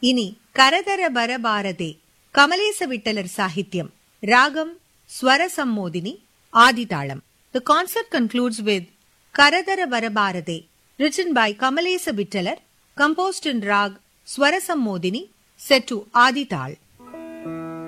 இனி கரதர வரபாரதே கமலேச விட்டலர் சாகித்யம். ராகம் ஸ்வரசம்மோதினி, ஆதிதாளம். The concert concludes with Karadara Varabarade, written by Kamalesa Vittalar, composed in Rag Swarasammodini, set to Adi Tal.